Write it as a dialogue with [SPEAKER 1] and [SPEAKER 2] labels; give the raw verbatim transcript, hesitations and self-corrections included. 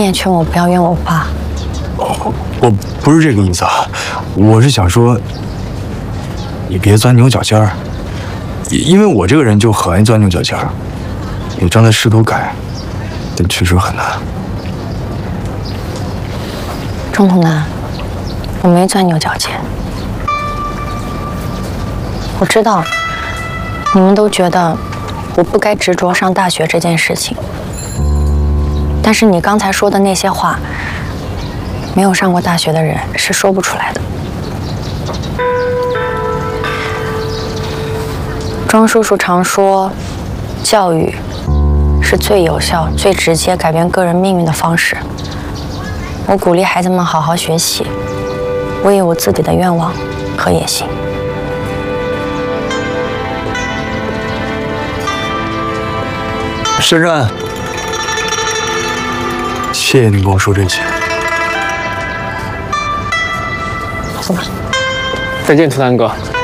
[SPEAKER 1] 也劝我不要怨我爸。
[SPEAKER 2] 我我不是这个意思啊，我是想说，你别钻牛角尖儿，因为我这个人就很爱钻牛角尖儿。你正在试图改，但确实很难。
[SPEAKER 1] 钟同南，我没钻牛角尖。我知道，你们都觉得我不该执着上大学这件事情，但是你刚才说的那些话，没有上过大学的人是说不出来的。庄叔叔常说，教育是最有效、最直接改变个人命运的方式。我鼓励孩子们好好学习，我也有我自己的愿望和野心。
[SPEAKER 2] 珊珊，谢谢你跟我说这些。
[SPEAKER 1] 走吧。
[SPEAKER 3] 再见，图南哥。